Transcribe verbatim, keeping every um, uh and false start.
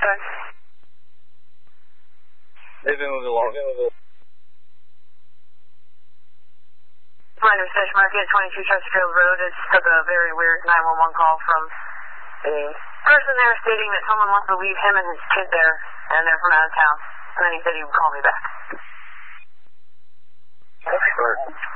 Okay. They've been moving along. Miners Fish Market, twenty-two Chesterfield Road. It's took a very weird nine one one call from a person there stating that someone wants to leave him and his kid there, and they're from out of town. And then he said he would call me back. That's correct.